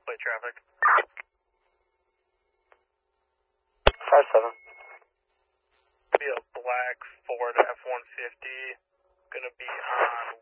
plate traffic. 5-7. Be a black Ford F-150. Gonna be on